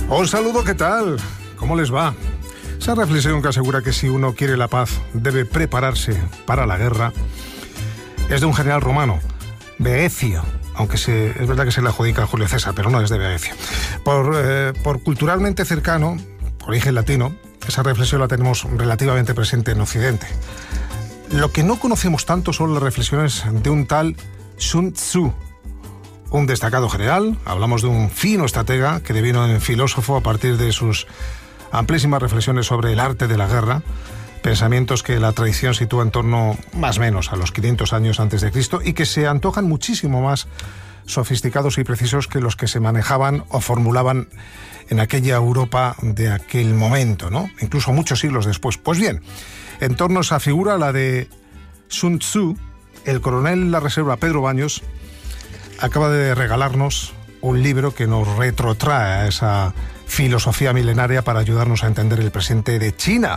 Un saludo, ¿qué tal? ¿Cómo les va? Esa reflexión que asegura que si uno quiere la paz debe prepararse para la guerra es de un general romano, Beecio, aunque es verdad que se le adjudica a Julio César, pero no es de Beecio. Por culturalmente cercano, origen latino, esa reflexión la tenemos relativamente presente en Occidente. Lo que no conocemos tanto son las reflexiones de un tal Sun Tzu, un destacado general. Hablamos de un fino estratega que devino en filósofo a partir de sus amplísimas reflexiones sobre el arte de la guerra, pensamientos que la tradición sitúa en torno más o menos a los 500 años antes de Cristo y que se antojan muchísimo más sofisticados y precisos que los que se manejaban o formulaban en aquella Europa de aquel momento, ¿no? Incluso muchos siglos después. Pues bien, en torno a esa figura, la de Sun Tzu, el coronel de la reserva Pedro Baños acaba de regalarnos un libro que nos retrotrae a esa filosofía milenaria para ayudarnos a entender el presente de China,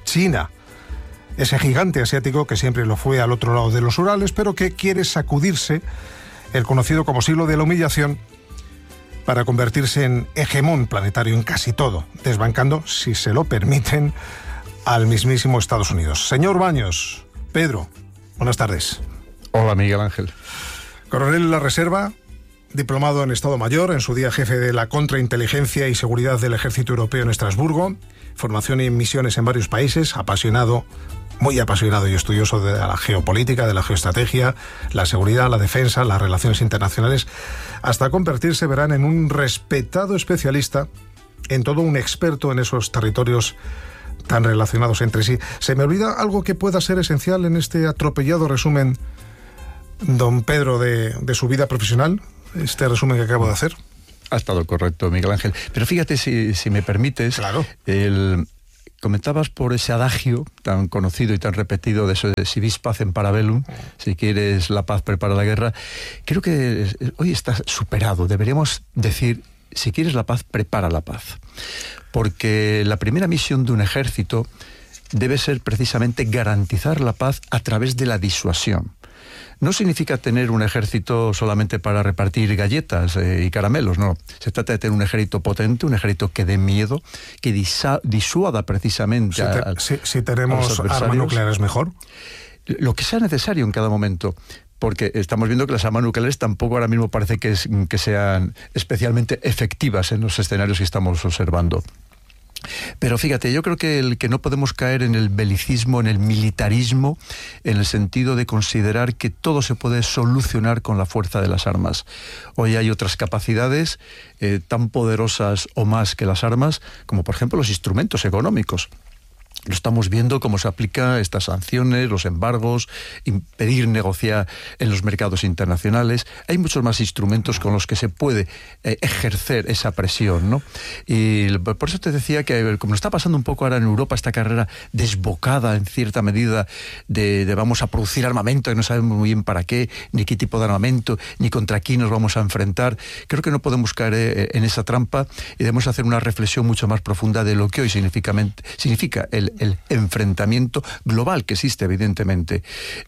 ese gigante asiático que siempre lo fue al otro lado de los Urales, pero que quiere sacudirse el conocido como siglo de la humillación para convertirse en hegemón planetario en casi todo, desbancando, si se lo permiten, al mismísimo Estados Unidos. Señor Baños, Pedro, buenas tardes. Hola, Miguel Ángel. Coronel de la Reserva, diplomado en Estado Mayor, en su día jefe de la Contrainteligencia y Seguridad del Ejército Europeo en Estrasburgo, formación y misiones en varios países, muy apasionado y estudioso de la geopolítica, de la geoestrategia, la seguridad, la defensa, las relaciones internacionales, hasta convertirse, verán, en un respetado especialista, en todo un experto en esos territorios tan relacionados entre sí. ¿Se me olvida algo que pueda ser esencial en este atropellado resumen, don Pedro, de su vida profesional? Este resumen que acabo de hacer. Ha estado correcto, Miguel Ángel. Pero fíjate, si me permites, claro. Comentabas por ese adagio tan conocido y tan repetido de eso de si vis pacem para bellum, si quieres la paz prepara la guerra. Creo que hoy está superado. Deberíamos decir, si quieres la paz, prepara la paz. Porque la primera misión de un ejército debe ser precisamente garantizar la paz a través de la disuasión. No significa tener un ejército solamente para repartir galletas y caramelos, no. Se trata de tener un ejército potente, un ejército que dé miedo, que disuada precisamente si tenemos armas nucleares, mejor. Lo que sea necesario en cada momento. Porque estamos viendo que las armas nucleares tampoco ahora mismo parece que sean especialmente efectivas en los escenarios que estamos observando. Pero fíjate, yo creo que no podemos caer en el belicismo, en el militarismo, en el sentido de considerar que todo se puede solucionar con la fuerza de las armas. Hoy hay otras capacidades tan poderosas o más que las armas, como por ejemplo los instrumentos económicos. Lo estamos viendo cómo se aplican estas sanciones, los embargos, impedir negociar en los mercados internacionales. Hay muchos más instrumentos con los que se puede ejercer esa presión, ¿no? Y por eso te decía que, como está pasando un poco ahora en Europa, esta carrera desbocada en cierta medida de vamos a producir armamento y no sabemos muy bien para qué, ni qué tipo de armamento, ni contra quién nos vamos a enfrentar. Creo que no podemos caer en esa trampa y debemos hacer una reflexión mucho más profunda de lo que hoy significa el enfrentamiento global que existe, evidentemente.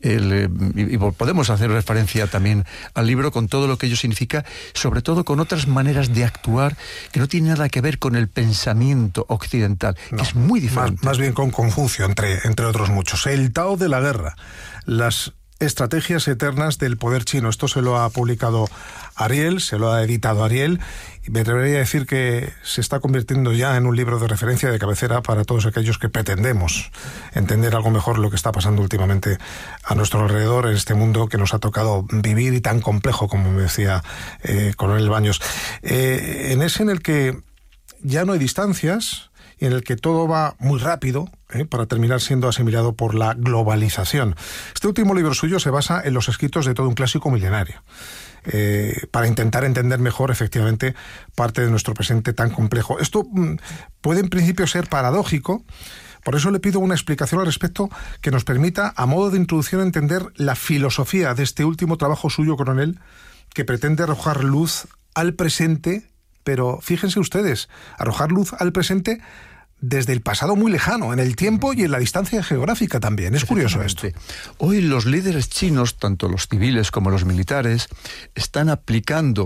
Y podemos hacer referencia también al libro con todo lo que ello significa, sobre todo con otras maneras de actuar que no tienen nada que ver con el pensamiento occidental, que es muy diferente. Más bien con Confucio, entre otros muchos. El Tao de la guerra, las estrategias eternas del poder chino. Esto se lo ha publicado Ariel, se lo ha editado Ariel, y me atrevería a decir que se está convirtiendo ya en un libro de referencia, de cabecera, para todos aquellos que pretendemos entender algo mejor lo que está pasando últimamente a nuestro alrededor, en este mundo que nos ha tocado vivir y tan complejo, como me decía Coronel Baños. En el que ya no hay distancias, y en el que todo va muy rápido, para terminar siendo asimilado por la globalización. Este último libro suyo se basa en los escritos de todo un clásico milenario, para intentar entender mejor, efectivamente, parte de nuestro presente tan complejo. Esto puede en principio ser paradójico. Por eso le pido una explicación al respecto que nos permita, a modo de introducción, entender la filosofía de este último trabajo suyo, coronel, que pretende arrojar luz al presente, pero fíjense ustedes, arrojar luz al presente desde el pasado muy lejano, en el tiempo y en la distancia geográfica también. Es curioso esto. Hoy los líderes chinos, tanto los civiles como los militares, están aplicando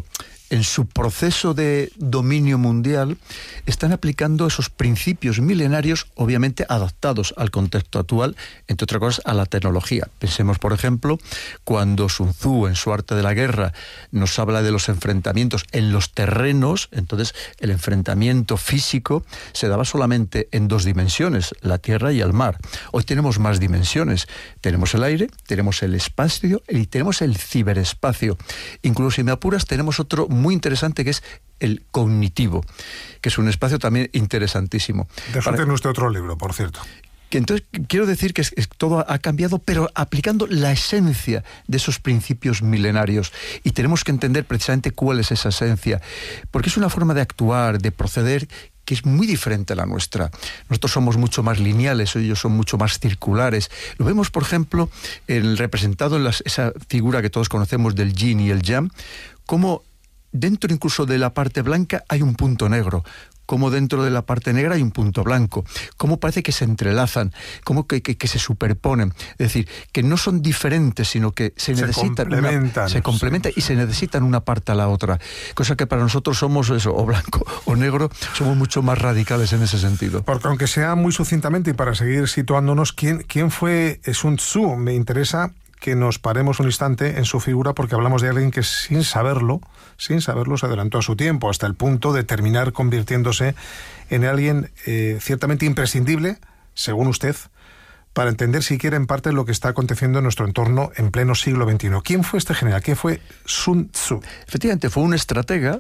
en su proceso de dominio mundial, están aplicando esos principios milenarios, obviamente adaptados al contexto actual, entre otras cosas a la tecnología. Pensemos, por ejemplo, cuando Sun Tzu, en su Arte de la Guerra, nos habla de los enfrentamientos en los terrenos. Entonces el enfrentamiento físico se daba solamente en dos dimensiones, la tierra y el mar. Hoy tenemos más dimensiones. Tenemos el aire, tenemos el espacio y tenemos el ciberespacio. Incluso, si me apuras, tenemos otro muy interesante, que es el cognitivo, que es un espacio también interesantísimo. Déjate en usted otro libro, por cierto. Que entonces quiero decir que todo ha cambiado, pero aplicando la esencia de esos principios milenarios. Y tenemos que entender precisamente cuál es esa esencia, porque es una forma de actuar, de proceder, que es muy diferente a la nuestra. Nosotros somos mucho más lineales, ellos son mucho más circulares. Lo vemos, por ejemplo, representado en esa figura que todos conocemos del yin y el yang, como dentro incluso de la parte blanca hay un punto negro, como dentro de la parte negra hay un punto blanco, como parece que se entrelazan, como que se superponen. Es decir, que no son diferentes, sino que se complementan, sí, y se necesitan una parte a la otra. Cosa que para nosotros somos eso, o blanco o negro, somos mucho más radicales en ese sentido. Porque aunque sea muy sucintamente, y para seguir situándonos, ¿quién fue Sun Tzu? Me interesa que nos paremos un instante en su figura, porque hablamos de alguien que sin saberlo se adelantó a su tiempo, hasta el punto de terminar convirtiéndose en alguien ciertamente imprescindible, según usted, para entender siquiera en parte lo que está aconteciendo en nuestro entorno en pleno siglo XXI. ¿Quién fue este general? ¿Quién fue Sun Tzu? Efectivamente, fue un estratega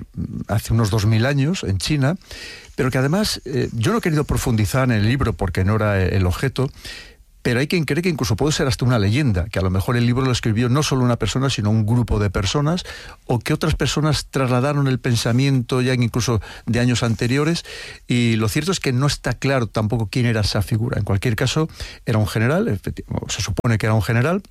hace unos 2000 años en China, pero que además, yo no he querido profundizar en el libro porque no era el objeto, pero hay quien cree que incluso puede ser hasta una leyenda, que a lo mejor el libro lo escribió no solo una persona, sino un grupo de personas, o que otras personas trasladaron el pensamiento ya incluso de años anteriores, y lo cierto es que no está claro tampoco quién era esa figura. En cualquier caso, era un general, se supone que era un general,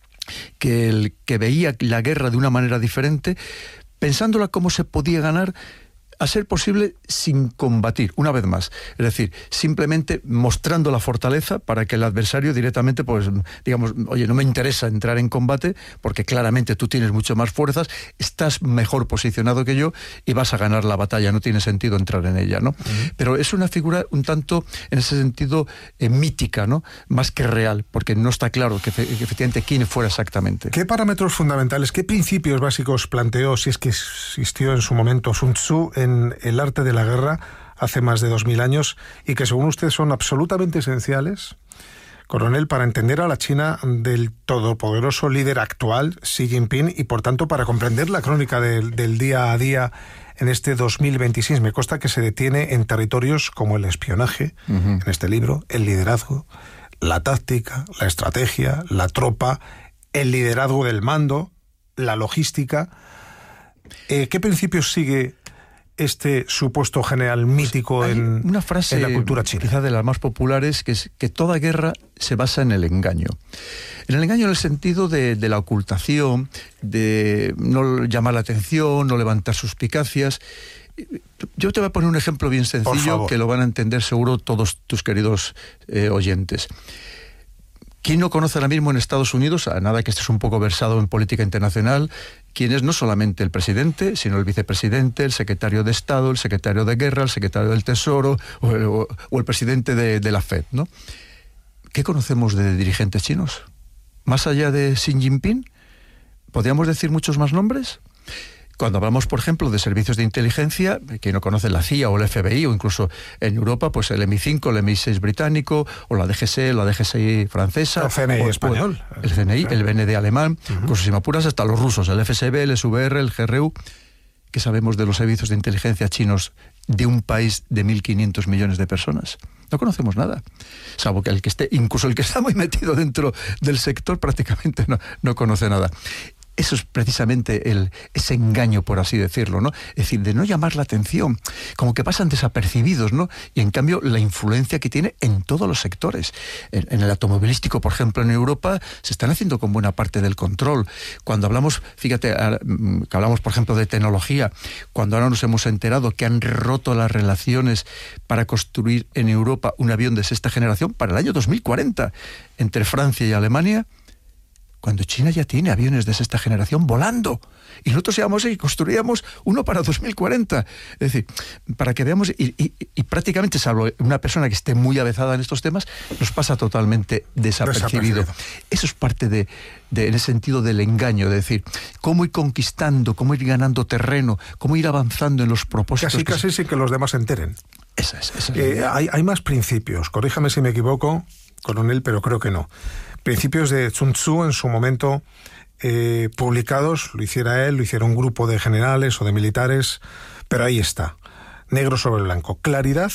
que veía la guerra de una manera diferente, pensándola cómo se podía ganar, a ser posible sin combatir, una vez más. Es decir, simplemente mostrando la fortaleza para que el adversario directamente, pues, digamos, oye, no me interesa entrar en combate porque claramente tú tienes mucho más fuerzas, estás mejor posicionado que yo y vas a ganar la batalla, no tiene sentido entrar en ella, ¿no? Uh-huh. Pero es una figura un tanto, en ese sentido, mítica, ¿no? Más que real, porque no está claro que efectivamente quién fuera exactamente. ¿Qué parámetros fundamentales, qué principios básicos planteó, si es que existió en su momento, Sun Tzu en el Arte de la Guerra hace más de 2000 años, y que según usted son absolutamente esenciales, coronel, para entender a la China del todopoderoso líder actual, Xi Jinping, y por tanto para comprender la crónica del día a día en este 2026? Me consta que se detiene en territorios como el espionaje, en este libro, el liderazgo, la táctica, la estrategia, la tropa, el liderazgo del mando, la logística. ¿Qué principios sigue este supuesto general mítico en la cultura china? Quizá de las más populares, que es que toda guerra se basa en el engaño. En el engaño en el sentido de la ocultación, de no llamar la atención, no levantar suspicacias. Yo te voy a poner un ejemplo bien sencillo que lo van a entender seguro todos tus queridos oyentes. ¿Quién no conoce ahora mismo en Estados Unidos, a nada que estés un poco versado en política internacional, quién es no solamente el presidente, sino el vicepresidente, el secretario de Estado, el secretario de Guerra, el secretario del Tesoro o el presidente de la FED, ¿no? ¿Qué conocemos de dirigentes chinos? Más allá de Xi Jinping, ¿podríamos decir muchos más nombres? Cuando hablamos, por ejemplo, de servicios de inteligencia, quien no conoce la CIA o el FBI, o incluso en Europa, pues el MI5, el MI6 británico, o la DGSE, la DGSI francesa. El CNI español. El CNI, el BND alemán, incluso si me apuras hasta los rusos, el FSB, el SVR, el GRU. ¿Qué sabemos de los servicios de inteligencia chinos de un país de 1.500 millones de personas? No conocemos nada. Salvo que incluso el que está muy metido dentro del sector prácticamente no conoce nada. Eso es precisamente ese engaño, por así decirlo, ¿no? Es decir, de no llamar la atención, como que pasan desapercibidos, ¿no? Y en cambio la influencia que tiene en todos los sectores. En el automovilístico, por ejemplo, en Europa, se están haciendo con buena parte del control. Cuando hablamos, fíjate, que hablamos, por ejemplo, de tecnología, cuando ahora nos hemos enterado que han roto las relaciones para construir en Europa un avión de sexta generación para el año 2040 entre Francia y Alemania, cuando China ya tiene aviones de sexta generación volando. Y nosotros íbamos y construíamos uno para 2040. Es decir, para que veamos, y prácticamente, salvo una persona que esté muy avezada en estos temas, nos pasa totalmente desapercibido. Eso es parte en el sentido del engaño, de decir, cómo ir conquistando, cómo ir ganando terreno, cómo ir avanzando en los propósitos. Casi sin que los demás se enteren. Esa es hay más principios, corríjame si me equivoco, coronel, pero creo que no. Principios de Sun Tzu en su momento publicados, lo hiciera él, lo hiciera un grupo de generales o de militares, pero ahí está, negro sobre blanco: claridad,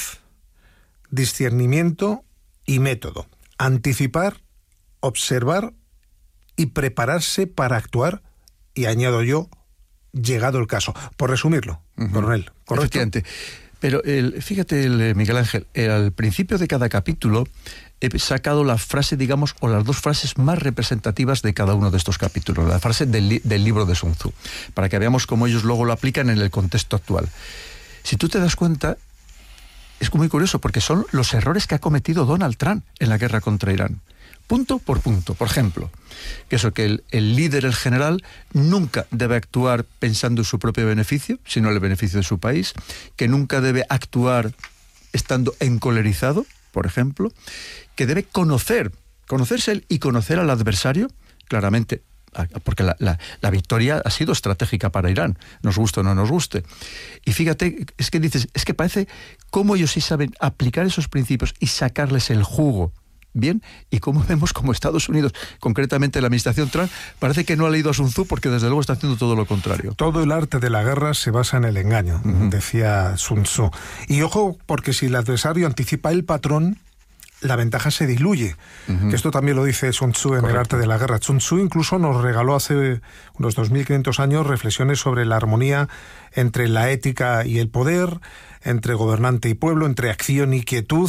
discernimiento y método. Anticipar, observar y prepararse para actuar, y añado yo, llegado el caso. Por resumirlo, coronel, ¿correcto? Efectivamente. Pero fíjate, Miguel Ángel, al principio de cada capítulo he sacado la frase, digamos, o las dos frases más representativas de cada uno de estos capítulos, la frase del libro de Sun Tzu, para que veamos cómo ellos luego lo aplican en el contexto actual. Si tú te das cuenta, es muy curioso, porque son los errores que ha cometido Donald Trump en la guerra contra Irán. Punto por punto. Por ejemplo, que el líder, el general, nunca debe actuar pensando en su propio beneficio, sino en el beneficio de su país, que nunca debe actuar estando encolerizado, por ejemplo, que debe conocerse él y conocer al adversario, claramente, porque la victoria ha sido estratégica para Irán, nos guste o no nos guste. Y fíjate, es que parece cómo ellos sí saben aplicar esos principios y sacarles el jugo. Bien, y como vemos como Estados Unidos, concretamente la administración Trump, parece que no ha leído a Sun Tzu, porque desde luego está haciendo todo lo contrario. Todo el arte de la guerra se basa en el engaño, decía Sun Tzu. Y ojo, porque si el adversario anticipa el patrón, la ventaja se diluye. Que esto también lo dice Sun Tzu en el arte de la guerra. Sun Tzu incluso nos regaló hace unos 2500 años reflexiones sobre la armonía entre la ética y el poder, entre gobernante y pueblo, entre acción y quietud.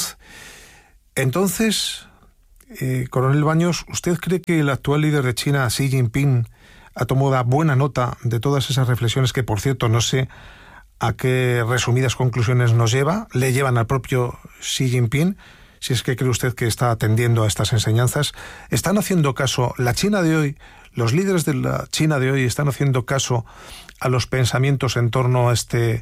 Entonces, coronel Baños, ¿usted cree que el actual líder de China, Xi Jinping, ha tomado buena nota de todas esas reflexiones que, por cierto, no sé a qué resumidas conclusiones nos le llevan al propio Xi Jinping? Si es que cree usted que está atendiendo a estas enseñanzas. ¿Están haciendo caso la China de hoy, los líderes de la China de hoy están haciendo caso a los pensamientos en torno a este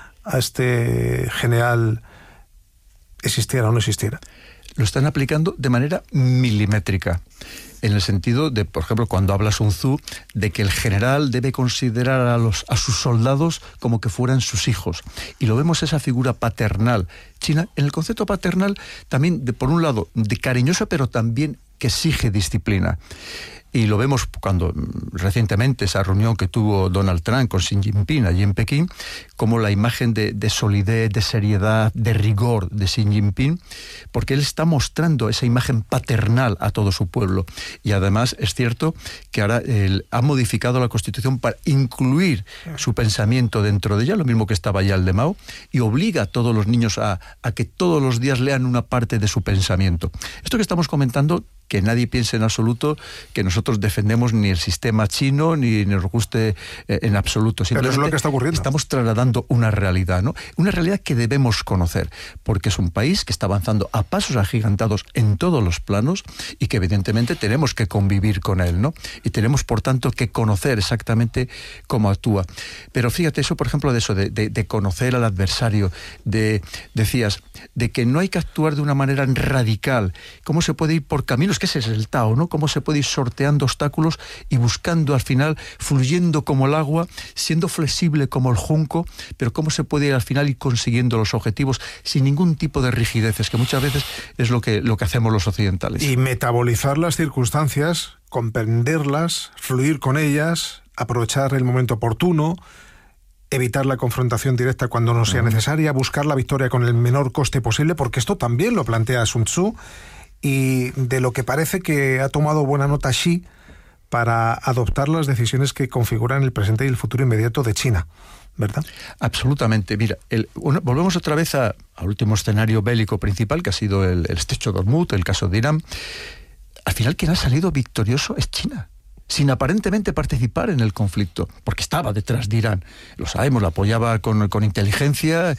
general, existiera o no existiera? Lo están aplicando de manera milimétrica, en el sentido de, por ejemplo, cuando habla Sun Tzu, de que el general debe considerar a sus soldados como que fueran sus hijos. Y lo vemos esa figura paternal. China, en el concepto paternal, también, por un lado, de cariñosa, pero también que exige disciplina. Y lo vemos cuando recientemente esa reunión que tuvo Donald Trump con Xi Jinping allí en Pekín, como la imagen de solidez, de seriedad, de rigor de Xi Jinping, porque él está mostrando esa imagen paternal a todo su pueblo. Y además es cierto que ahora él ha modificado la Constitución para incluir su pensamiento dentro de ella, lo mismo que estaba ya el de Mao, y obliga a todos los niños a que todos los días lean una parte de su pensamiento. Esto que estamos comentando, que nadie piense en absoluto que nosotros defendemos ni el sistema chino ni nos guste en absoluto. Pero es lo que está ocurriendo. Estamos trasladando una realidad, ¿no? Una realidad que debemos conocer, porque es un país que está avanzando a pasos agigantados en todos los planos y que evidentemente tenemos que convivir con él, ¿no? Y tenemos, por tanto, que conocer exactamente cómo actúa. Pero fíjate, eso, por ejemplo, de conocer al adversario, decías, de que no hay que actuar de una manera radical. ¿Cómo se puede ir por caminos? Que ese es el Tao, ¿no? Cómo se puede ir sorteando obstáculos y buscando al final, fluyendo como el agua, siendo flexible como el junco, pero cómo se puede al final ir consiguiendo los objetivos sin ningún tipo de rigideces, que muchas veces es lo que hacemos los occidentales. Y metabolizar las circunstancias, comprenderlas, fluir con ellas, aprovechar el momento oportuno, evitar la confrontación directa cuando no sea necesaria, buscar la victoria con el menor coste posible, porque esto también lo plantea Sun Tzu, y de lo que parece que ha tomado buena nota Xi para adoptar las decisiones que configuran el presente y el futuro inmediato de China, ¿verdad? Absolutamente. Mira, volvemos otra vez al último escenario bélico principal, que ha sido el estrecho de Hormuz, el caso de Irán. Al final, quien ha salido victorioso es China, sin aparentemente participar en el conflicto, porque estaba detrás de Irán. Lo sabemos, la apoyaba con inteligencia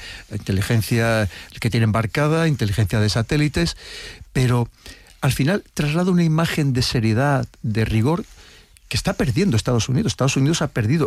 que tiene embarcada, inteligencia de satélites, pero al final traslada una imagen de seriedad, de rigor, que está perdiendo Estados Unidos. Estados Unidos ha perdido,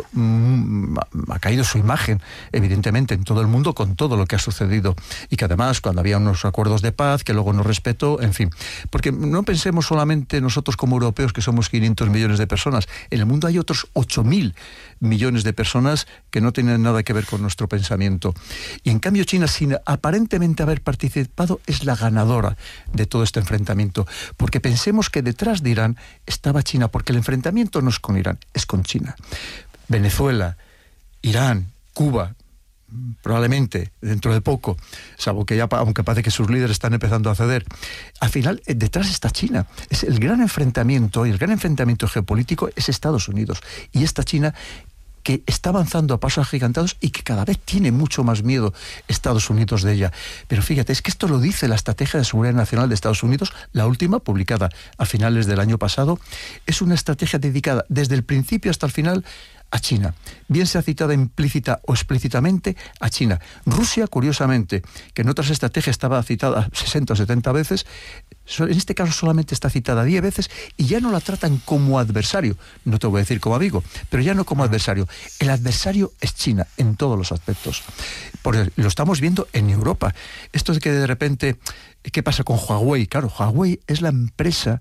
ha caído su imagen, evidentemente, en todo el mundo con todo lo que ha sucedido. Y que además, cuando había unos acuerdos de paz, que luego no respetó, en fin. Porque no pensemos solamente nosotros como europeos, que somos 500 millones de personas. En el mundo hay otros 8.000 millones de personas que no tienen nada que ver con nuestro pensamiento. Y en cambio China, sin aparentemente haber participado, es la ganadora de todo este enfrentamiento. Porque pensemos que detrás de Irán estaba China, porque el enfrentamiento no es con Irán, es con China. Venezuela, Irán, Cuba, probablemente dentro de poco, salvo que ya, aunque parece que sus líderes están empezando a ceder, al final detrás está China. Es el gran enfrentamiento, y el gran enfrentamiento geopolítico es Estados Unidos y esta China, que está avanzando a pasos agigantados y que cada vez tiene mucho más miedo Estados Unidos de ella. Pero fíjate, es que esto lo dice la Estrategia de Seguridad Nacional de Estados Unidos, la última, publicada a finales del año pasado. Es una estrategia dedicada desde el principio hasta el final a China, bien sea citada implícita o explícitamente a China. Rusia, curiosamente, que en otras estrategias estaba citada 60 o 70 veces, en este caso solamente está citada 10 veces y ya no la tratan como adversario. No te voy a decir como amigo, pero ya no como adversario. El adversario es China en todos los aspectos. Porque lo estamos viendo en Europa. Esto de que de repente, ¿qué pasa con Huawei? Claro, Huawei es la empresa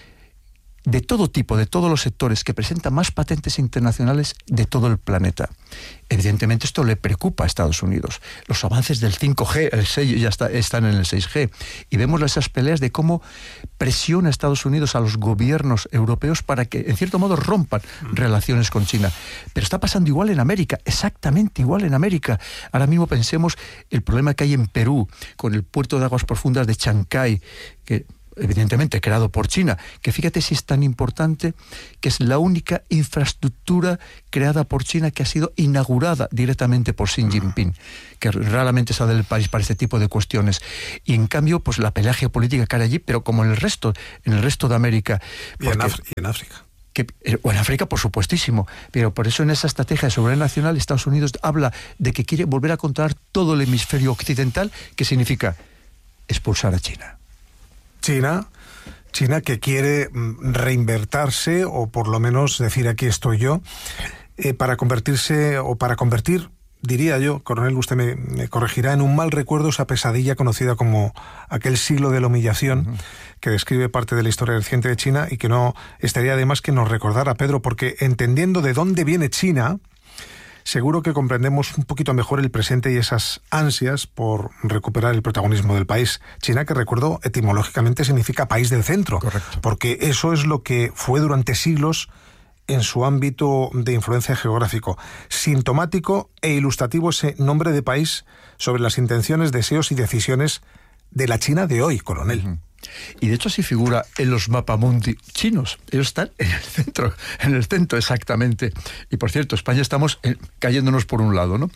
de todo tipo, de todos los sectores, que presenta más patentes internacionales de todo el planeta. Evidentemente esto le preocupa a Estados Unidos. Los avances del 5G, el 6 ya están en el 6G, y vemos esas peleas de cómo presiona Estados Unidos a los gobiernos europeos para que, en cierto modo, rompan relaciones con China. Pero está pasando igual en América, exactamente igual en América. Ahora mismo pensemos el problema que hay en Perú, con el puerto de aguas profundas de Chancay, que evidentemente creado por China, que fíjate si es tan importante, que es la única infraestructura creada por China que ha sido inaugurada directamente por Xi Jinping, que raramente sale del país para este tipo de cuestiones. Y en cambio, pues la pelea geopolítica que hay allí, pero como en el resto de América. Y en África. O en África, por supuestísimo, pero por eso en esa estrategia de seguridad nacional Estados Unidos habla de que quiere volver a controlar todo el hemisferio occidental, que significa expulsar a China. China que quiere reinvertirse, o por lo menos decir aquí estoy yo, para convertir, diría yo, coronel, usted me corregirá, en un mal recuerdo esa pesadilla conocida como aquel siglo de la humillación, que describe parte de la historia reciente de China, y que no estaría de más que nos recordara, Pedro, porque entendiendo de dónde viene China, seguro que comprendemos un poquito mejor el presente y esas ansias por recuperar el protagonismo del país. China, que recuerdo, etimológicamente significa país del centro. Correcto. Porque eso es lo que fue durante siglos en su ámbito de influencia geográfico. Sintomático e ilustrativo ese nombre de país sobre las intenciones, deseos y decisiones de la China de hoy, coronel. Y de hecho así figura en los mapamundi chinos. Ellos están en el centro exactamente. Y por cierto, España estamos cayéndonos por un lado, ¿no?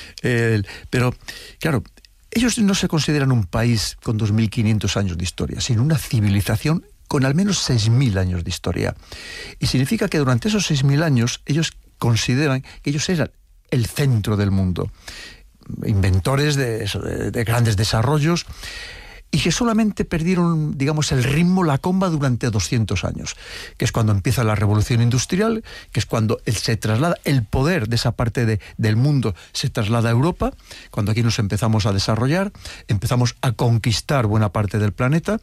Pero, claro, ellos no se consideran un país con 2.500 años de historia, sino una civilización con al menos 6.000 años de historia. Y significa que durante esos 6.000 años ellos consideran que ellos eran el centro del mundo. Inventores de grandes desarrollos, y que solamente perdieron, digamos, el ritmo, la comba durante 200 años, que es cuando empieza la revolución industrial, que es cuando se traslada el poder de esa parte del mundo, se traslada a Europa, cuando aquí nos empezamos a desarrollar, empezamos a conquistar buena parte del planeta.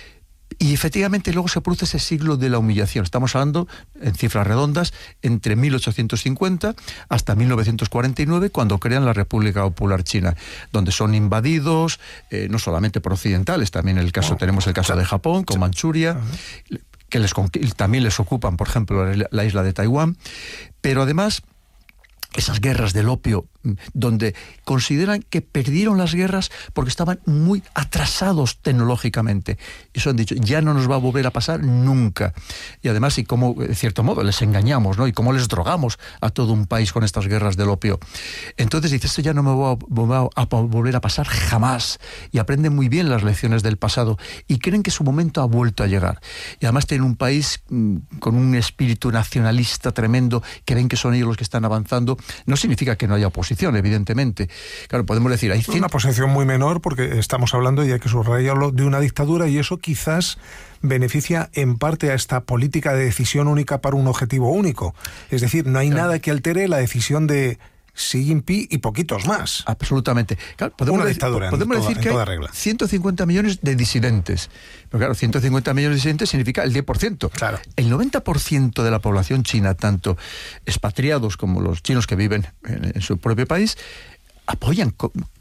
Y efectivamente luego se produce ese siglo de la humillación. Estamos hablando, en cifras redondas, entre 1850 hasta 1949, cuando crean la República Popular China, donde son invadidos, no solamente por occidentales, también tenemos el caso de Japón, con Manchuria, que también les ocupan, por ejemplo, la isla de Taiwán, pero además esas guerras del opio, donde consideran que perdieron las guerras porque estaban muy atrasados tecnológicamente. Eso han dicho, ya no nos va a volver a pasar nunca. Y además, y cómo, de cierto modo, les engañamos, ¿no? Y cómo les drogamos a todo un país con estas guerras del opio. Entonces dice, esto ya no me va a volver a pasar jamás. Y aprenden muy bien las lecciones del pasado y creen que su momento ha vuelto a llegar. Y además tienen un país con un espíritu nacionalista tremendo, que ven que son ellos los que están avanzando. No significa que no haya oposición posición, evidentemente. Claro, podemos decir... Una posición muy menor, porque estamos hablando, y hay que subrayarlo, de una dictadura, y eso quizás beneficia en parte a esta política de decisión única para un objetivo único. Es decir, no hay nada que altere la decisión de Xi Jinping y poquitos más. Absolutamente. Claro, podemos decir que hay 150 millones de disidentes. Pero claro, 150 millones de disidentes significa el 10%. Claro. El 90% de la población china, tanto expatriados como los chinos que viven en su propio país, apoyan...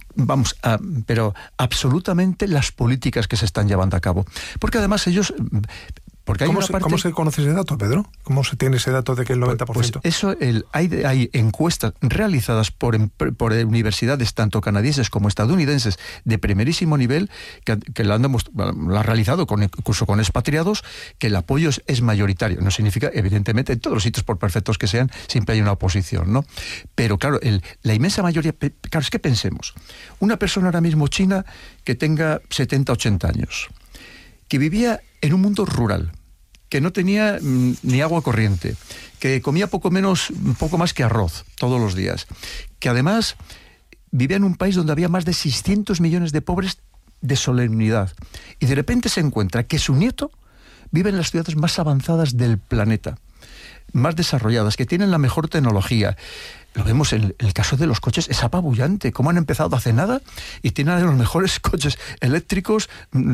pero absolutamente las políticas que se están llevando a cabo. Porque además ellos... Porque hay ¿Cómo se conoce ese dato, Pedro? ¿Cómo se tiene ese dato de que el 90%? Pues eso, hay encuestas realizadas por universidades tanto canadienses como estadounidenses de primerísimo nivel que lo han realizado incluso con expatriados, que el apoyo es mayoritario. No significa, evidentemente, en todos los sitios, por perfectos que sean, siempre hay una oposición, ¿no? Pero claro, la inmensa mayoría... Claro, es que pensemos, una persona ahora mismo china que tenga 70, 80 años, que vivía en un mundo rural, que no tenía ni agua corriente, que comía poco más que arroz todos los días, que además vivía en un país donde había más de 600 millones de pobres de solemnidad, y de repente se encuentra que su nieto vive en las ciudades más avanzadas del planeta, más desarrolladas, que tienen la mejor tecnología. Lo vemos en el caso de los coches, es apabullante, cómo han empezado hace nada y tienen uno de los mejores coches eléctricos,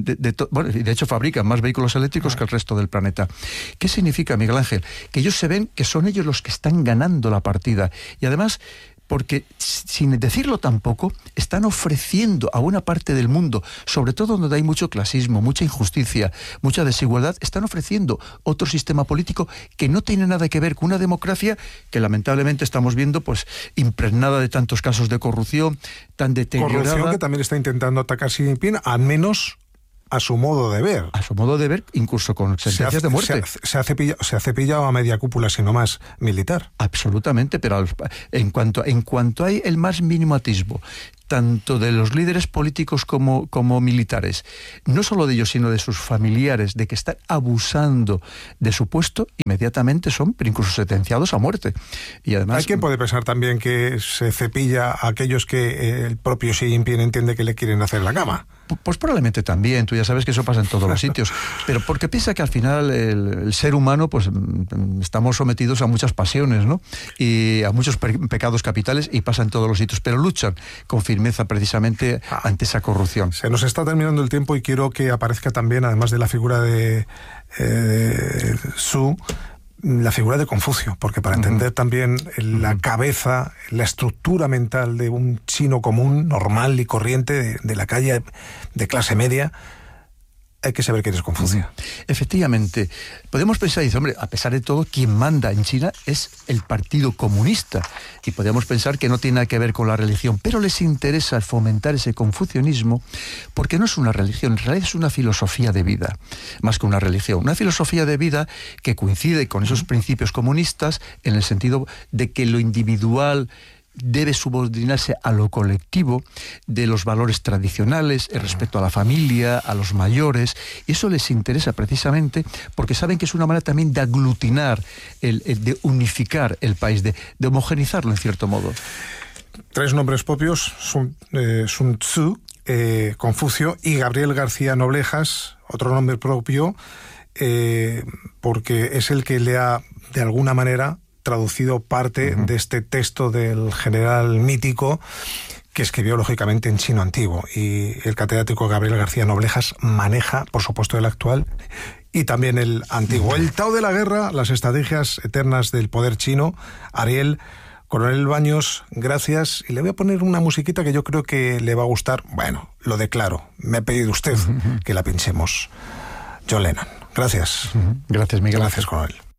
de hecho fabrican más vehículos eléctricos que el resto del planeta. ¿Qué significa, Miguel Ángel? Que ellos se ven que son ellos los que están ganando la partida, y además... porque, sin decirlo tampoco, están ofreciendo a buena parte del mundo, sobre todo donde hay mucho clasismo, mucha injusticia, mucha desigualdad, están ofreciendo otro sistema político que no tiene nada que ver con una democracia que lamentablemente estamos viendo pues impregnada de tantos casos de corrupción, tan deteriorada. Corrupción que también está intentando atacar Xi Jinping, al menos... a su modo de ver. A su modo de ver, incluso con sentencias de muerte. Se ha cepillado a media cúpula, sino más militar. Absolutamente, pero en cuanto hay el más mínimo atisbo, tanto de los líderes políticos como militares, no solo de ellos, sino de sus familiares, de que están abusando de su puesto, inmediatamente son incluso sentenciados a muerte. Y además... Hay quien puede pensar también que se cepilla a aquellos que el propio Xi Jinping entiende que le quieren hacer la cama. Pues probablemente también, tú ya sabes que eso pasa en todos los sitios, pero porque piensa que al final el ser humano, pues estamos sometidos a muchas pasiones, ¿no? Y a muchos pecados capitales, y pasa en todos los sitios, pero luchan con firmeza precisamente ante esa corrupción. Se nos está terminando el tiempo y quiero que aparezca también, además de la figura de Su, la figura de Confucio, porque para entender también la cabeza, la estructura mental de un chino común, normal y corriente, de la calle, de clase media, hay que saber quién es Confucio. Efectivamente. Podemos pensar, dice, hombre, a pesar de todo, quien manda en China es el Partido Comunista. Y podemos pensar que no tiene nada que ver con la religión, pero les interesa fomentar ese confucianismo porque no es una religión, en realidad es una filosofía de vida, más que una religión. Una filosofía de vida que coincide con esos principios comunistas en el sentido de que lo individual debe subordinarse a lo colectivo, de los valores tradicionales, el respeto a la familia, a los mayores, y eso les interesa precisamente porque saben que es una manera también de aglutinar, de unificar el país, de homogeneizarlo en cierto modo. 3 nombres propios, Sun Tzu, Confucio, y Gabriel García Noblejas, otro nombre propio, porque es el que le ha, de alguna manera, traducido parte de este texto del general mítico que escribió lógicamente en chino antiguo, y el catedrático Gabriel García Noblejas maneja, por supuesto, el actual y también el antiguo. El Tao de la guerra, las estrategias eternas del poder chino. Ariel, Coronel Baños, gracias, y le voy a poner una musiquita que yo creo que le va a gustar. Bueno, lo declaro, me ha pedido usted que la pinchemos. John Lennon. Gracias. Gracias, Miguel. Gracias, Coronel.